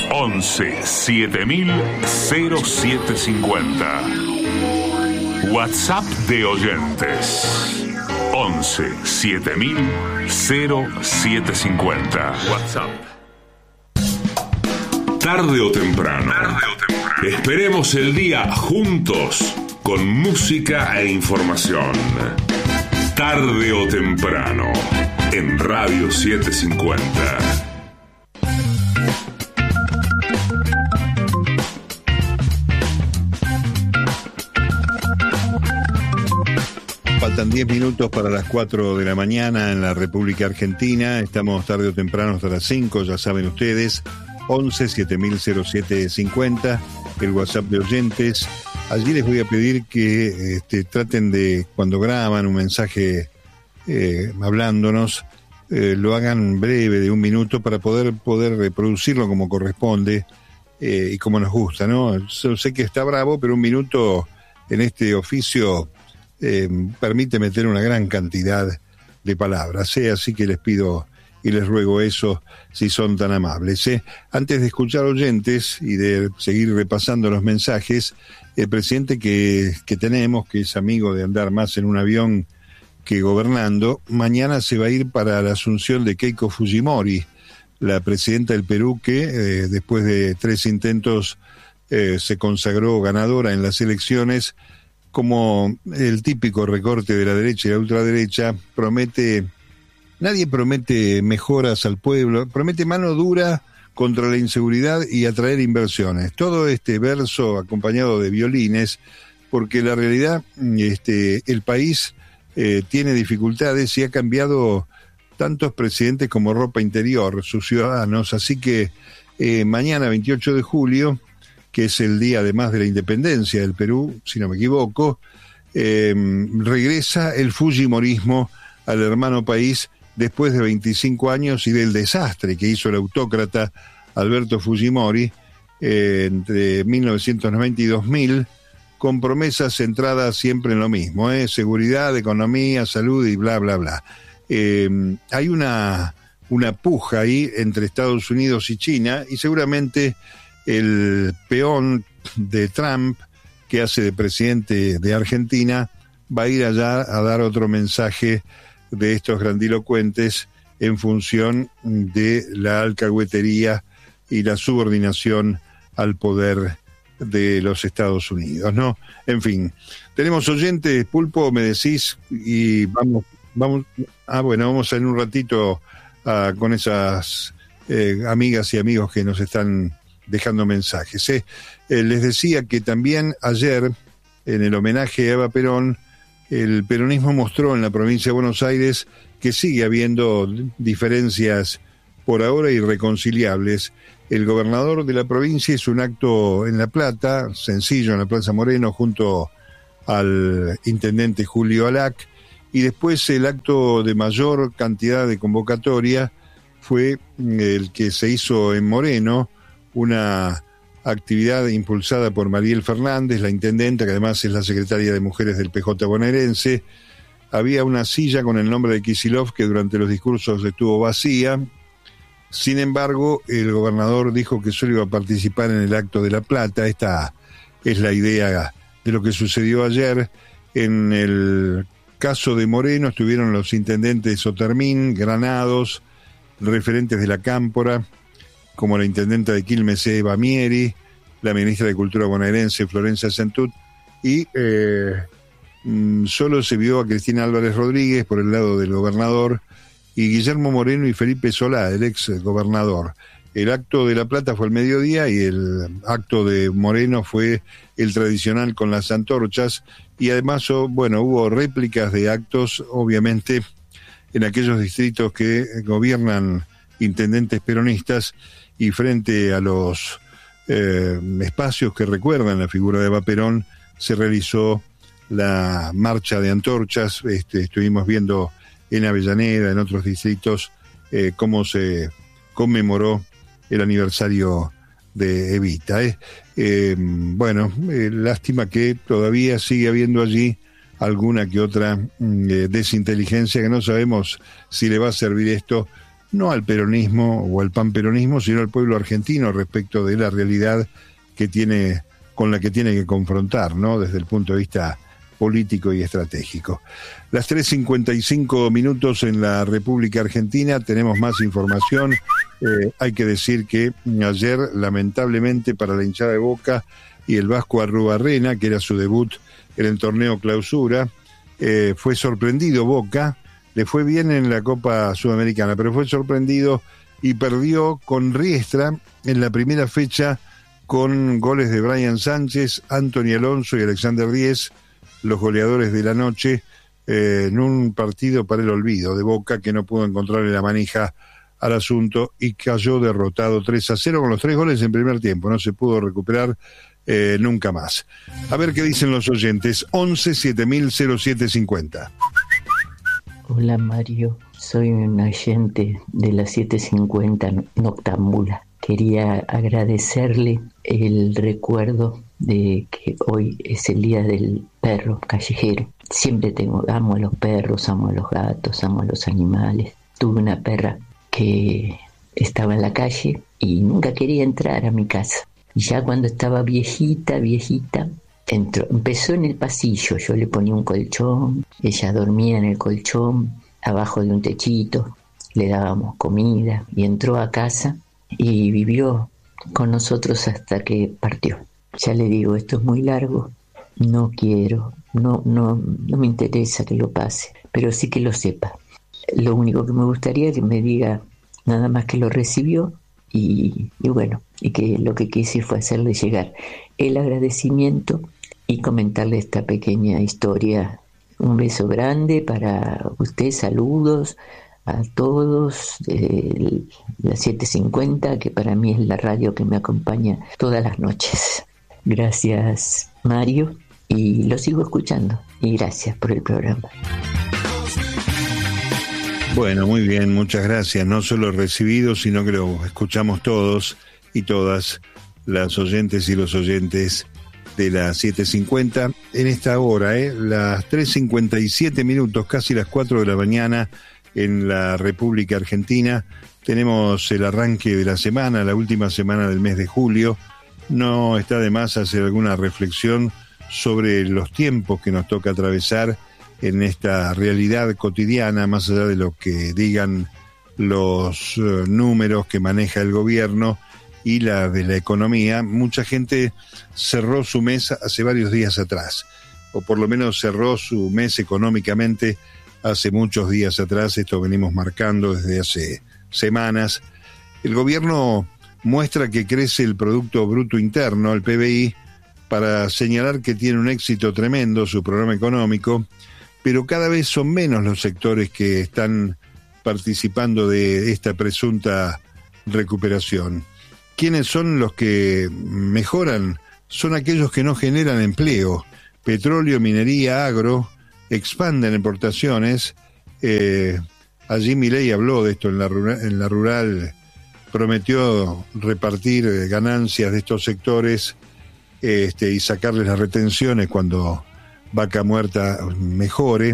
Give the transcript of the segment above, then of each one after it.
11 7000 0750. WhatsApp de oyentes 11 7000 0750. WhatsApp. Tarde o temprano. Esperemos el día juntos con música e información. Tarde o temprano en Radio 750. Faltan 10 minutos para las 4 de la mañana en la República Argentina. Estamos tarde o temprano hasta las 5, ya saben ustedes. 11 7000 0750, el WhatsApp de oyentes. Allí les voy a pedir que traten de, cuando graban un mensaje hablándonos, lo hagan breve, de 1 minuto, para poder reproducirlo como corresponde y como nos gusta, ¿no? Yo sé que está bravo, pero 1 minuto en este oficio permite meter una gran cantidad de palabras, así que les pido y les ruego eso, si son tan amables. Antes de escuchar oyentes y de seguir repasando los mensajes, el presidente que tenemos, que es amigo de andar más en un avión que gobernando, mañana se va a ir para la asunción de Keiko Fujimori, la presidenta del Perú, que después de 3 intentos se consagró ganadora en las elecciones. Como el típico recorte de la derecha y la ultraderecha, nadie promete mejoras al pueblo, promete mano dura contra la inseguridad y atraer inversiones. Todo este verso acompañado de violines, porque la realidad, el país tiene dificultades y ha cambiado tantos presidentes como ropa interior, sus ciudadanos. Así que mañana, 28 de julio, que es el día además de la independencia del Perú, si no me equivoco, regresa el fujimorismo al hermano país después de 25 años y del desastre que hizo el autócrata Alberto Fujimori entre 1990 y 2000, con promesas centradas siempre en lo mismo, seguridad, economía, salud y bla, bla, bla. Hay una puja ahí entre Estados Unidos y China, y seguramente el peón de Trump, que hace de presidente de Argentina, va a ir allá a dar otro mensaje de estos grandilocuentes en función de la alcahuetería y la subordinación al poder de los Estados Unidos, ¿no? En fin, tenemos oyentes, Pulpo, me decís, y vamos, vamos en un ratito con esas amigas y amigos que nos están dejando mensajes. Les decía que también ayer, en el homenaje a Eva Perón, el peronismo mostró en la provincia de Buenos Aires que sigue habiendo diferencias por ahora irreconciliables. El gobernador de la provincia hizo un acto en La Plata, sencillo, en la Plaza Moreno, junto al intendente Julio Alac, y después el acto de mayor cantidad de convocatoria fue el que se hizo en Moreno, una actividad impulsada por Mariel Fernández, la intendenta, que además es la secretaria de Mujeres del PJ bonaerense. Había una silla con el nombre de Kicillof que durante los discursos estuvo vacía. Sin embargo, el gobernador dijo que solo iba a participar en el acto de La Plata. Esta es la idea de lo que sucedió ayer. En el caso de Moreno estuvieron los intendentes Otermín, Granados, referentes de la Cámpora, como la intendenta de Quilmes, Eva Mieri, la ministra de Cultura bonaerense, Florencia Sentut, y solo se vio a Cristina Álvarez Rodríguez por el lado del gobernador, y Guillermo Moreno y Felipe Solá, el ex gobernador. El acto de La Plata fue al mediodía y el acto de Moreno fue el tradicional con las antorchas, y además, hubo réplicas de actos, obviamente, en aquellos distritos que gobiernan intendentes peronistas, y frente a los espacios que recuerdan la figura de Eva Perón, se realizó la marcha de antorchas. Estuvimos viendo en Avellaneda, en otros distritos, cómo se conmemoró el aniversario de Evita. Lástima que todavía sigue habiendo allí alguna que otra desinteligencia, que no sabemos si le va a servir esto no al peronismo o al panperonismo, sino al pueblo argentino respecto de la realidad que tiene, con la que tiene que confrontar, ¿no? Desde el punto de vista político y estratégico. Las 3:55 en la República Argentina, tenemos más información. Hay que decir que ayer, lamentablemente para la hinchada de Boca y el Vasco Arruabarrena, que era su debut en el torneo Clausura, fue sorprendido Boca, le fue bien en la Copa Sudamericana, pero fue sorprendido y perdió con Riestra en la primera fecha con goles de Brian Sánchez, Anthony Alonso y Alexander Díez, los goleadores de la noche, en un partido para el olvido de Boca, que no pudo encontrarle la manija al asunto y cayó derrotado 3-0 con los 3 goles en primer tiempo. No se pudo recuperar nunca más. A ver qué dicen los oyentes. 11-7000-0750. Hola Mario, soy un oyente de la 750 Noctámbula. Quería agradecerle el recuerdo de que hoy es el día del perro callejero. Siempre amo a los perros, amo a los gatos, amo a los animales. Tuve una perra que estaba en la calle y nunca quería entrar a mi casa. Y ya cuando estaba viejita, empezó en el pasillo. Yo le ponía un colchón, ella dormía en el colchón, abajo de un techito, le dábamos comida y entró a casa y vivió con nosotros hasta que partió. Ya le digo, esto es muy largo, no quiero, no me interesa que lo pase, pero sí que lo sepa. Lo único que me gustaría es que me diga nada más que lo recibió y bueno, y que lo que quise fue hacerle llegar el agradecimiento y comentarle esta pequeña historia. Un beso grande para usted, saludos a todos, la 750, que para mí es la radio que me acompaña todas las noches. Gracias, Mario, y lo sigo escuchando, y gracias por el programa. Bueno, muy bien, muchas gracias. No solo recibido, sino que lo escuchamos todos y todas las oyentes y los oyentes de las 7:50 en esta hora, las 3:57, casi las 4 de la mañana en la República Argentina. Tenemos el arranque de la semana, la última semana del mes de julio. No está de más hacer alguna reflexión sobre los tiempos que nos toca atravesar en esta realidad cotidiana, más allá de lo que digan los números que maneja el gobierno y la de la economía. Mucha gente cerró su mes hace varios días atrás, o por lo menos cerró su mes económicamente hace muchos días atrás. Esto venimos marcando desde hace semanas. El gobierno muestra que crece el Producto Bruto Interno, el PBI, para señalar que tiene un éxito tremendo su programa económico, pero cada vez son menos los sectores que están participando de esta presunta recuperación. ¿Quiénes son los que mejoran? Son aquellos que no generan empleo. Petróleo, minería, agro, expanden exportaciones. Allí Milei habló de esto en la rural, prometió repartir ganancias de estos sectores y sacarles las retenciones cuando Vaca Muerta mejore.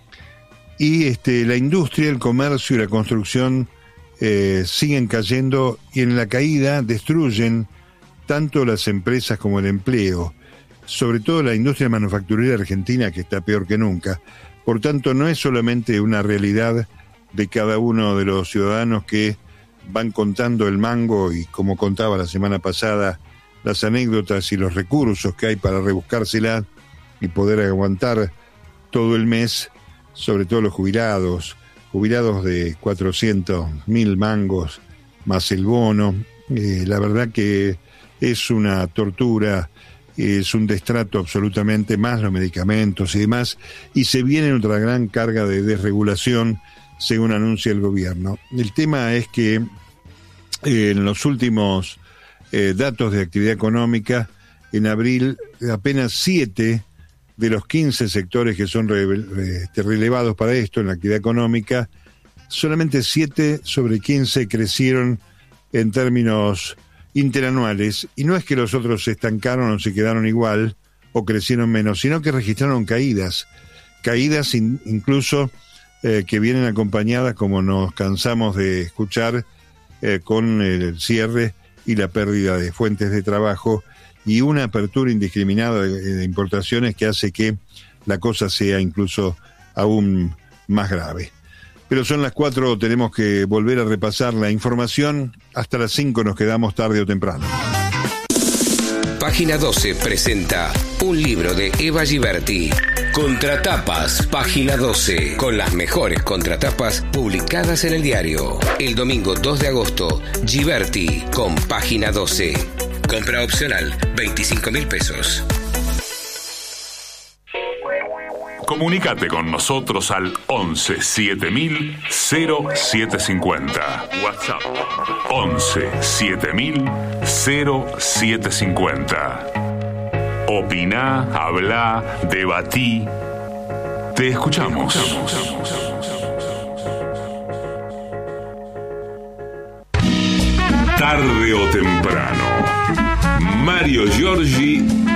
Y la industria, el comercio y la construcción siguen cayendo, y en la caída destruyen tanto las empresas como el empleo, sobre todo la industria manufacturera argentina, que está peor que nunca. Por tanto, no es solamente una realidad de cada uno de los ciudadanos que van contando el mango y, como contaba la semana pasada, las anécdotas y los recursos que hay para rebuscársela y poder aguantar todo el mes, sobre todo los jubilados de 400.000 mangos, más el bono. La verdad que es una tortura, es un destrato absolutamente, más los medicamentos y demás, y se viene otra gran carga de desregulación, según anuncia el gobierno. El tema es que en los últimos datos de actividad económica, en abril, apenas 7 de los 15 sectores que son relevados para esto en la actividad económica, solamente 7 sobre 15 crecieron en términos interanuales, y no es que los otros se estancaron o se quedaron igual, o crecieron menos, sino que registraron caídas incluso que vienen acompañadas, como nos cansamos de escuchar, con el cierre y la pérdida de fuentes de trabajo y una apertura indiscriminada de importaciones que hace que la cosa sea incluso aún más grave. Pero son las 4, tenemos que volver a repasar la información. Hasta las 5 nos quedamos, tarde o temprano. Página 12 presenta un libro de Eva Giberti. Contratapas, Página 12, con las mejores contratapas publicadas en el diario. El domingo 2 de agosto, Giberti con Página 12. Compra opcional, 25.000 pesos. Comunícate con nosotros al 11 7000 0750. WhatsApp 11 7000 0750. Opiná, habla, debatí. Te escuchamos. Tarde o temprano, Mario Giorgi